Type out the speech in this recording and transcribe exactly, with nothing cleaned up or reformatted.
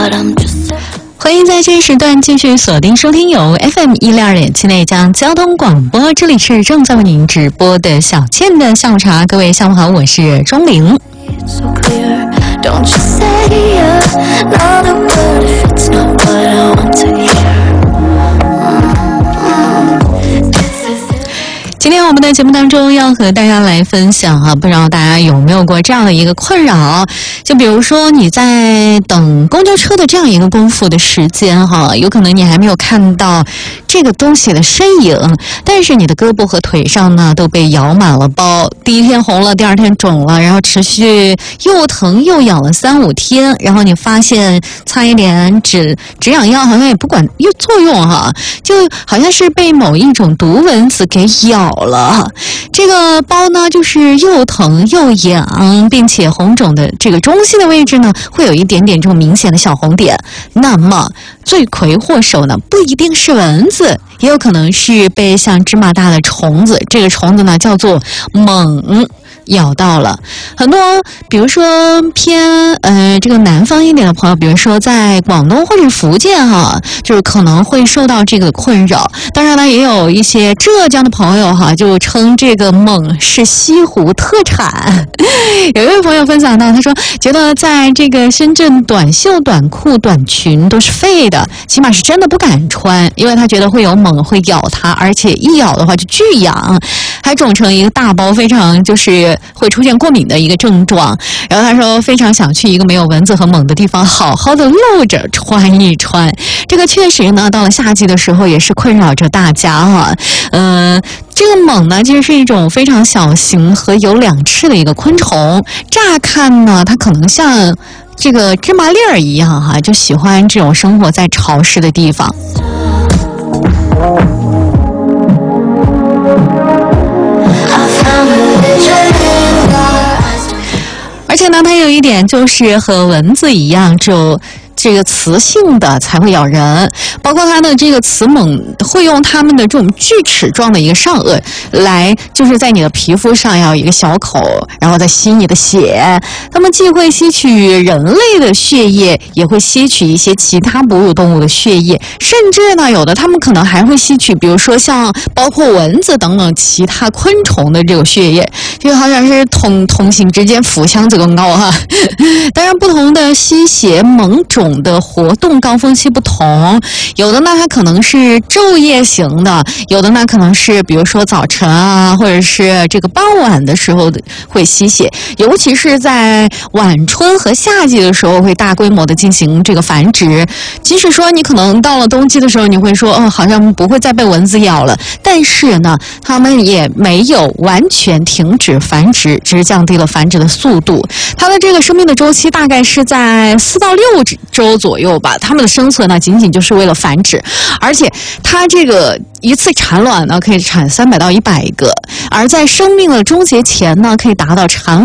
欢迎在这一时段继续锁定收听由 F M 一零二点七内江交通广播，这里是正在为您直播的小倩的下午茶。各位下午好，我是钟玲。今天我们的节目当中要和大家来分享啊，不知道大家有没有过这样的一个困扰，就比如说你在等公交车的这样一个功夫的时间哈，有可能你还没有看到这个东西的身影，但是你的胳膊和腿上呢都被咬满了包，第一天红了，第二天肿了，然后持续又疼又痒了三五天，然后你发现擦一点止止痒药好像也不管有作用哈，就好像是被某一种毒蚊子给咬了。这个包呢就是又疼又痒，并且红肿的这个中心的位置呢会有一点点这种明显的小红点。那么罪魁祸首呢不一定是蚊子，也有可能是被像芝麻大的虫子，这个虫子呢叫做虻咬到了。很多比如说偏呃这个南方一点的朋友，比如说在广东或者福建哈，就是可能会受到这个困扰。当然呢也有一些浙江的朋友哈，就称这个虻是西湖特产。有一位朋友分享到，他说觉得在这个深圳短袖短裤短裙都是废的，起码是真的不敢穿，因为他觉得会有虻会咬他，而且一咬的话就巨痒，还肿成一个大包，非常就是会出现过敏的一个症状。然后他说非常想去一个没有蚊子和虻的地方好好的露着穿一穿。这个确实呢到了夏季的时候也是困扰着大家哈。嗯、呃这个虻呢，其实是一种非常小型和有两翅的一个昆虫。乍看呢，它可能像这个芝麻粒儿一样哈，就喜欢这种生活在潮湿的地方。而且呢，它有一点就是和蚊子一样，就这个雌性的才会咬人，包括它的这个雌虻会用它们的这种锯齿状的一个上颚来，就是在你的皮肤上要有一个小口，然后再吸你的血。它们既会吸取人类的血液，也会吸取一些其他哺乳动物的血液，甚至呢，有的它们可能还会吸取，比如说像包括蚊子等等其他昆虫的这种血液，就好像是同同行之间互相这个高哈。当然，不同的吸血虻种的活动高峰期不同，有的呢它可能是昼夜型的，有的呢可能是比如说早晨啊，或者是这个傍晚的时候会吸血，尤其是在晚春和夏季的时候会大规模的进行这个繁殖。即使说你可能到了冬季的时候你会说哦好像不会再被蚊子咬了，但是呢它们也没有完全停止繁殖，只是降低了繁殖的速度。它的这个生命的周期大概是在四到六周左右吧，它们的生存呢仅仅就是为了繁殖，而且它这个一次产卵呢可以产三百到一百个，而在生命的终结前呢可以达到产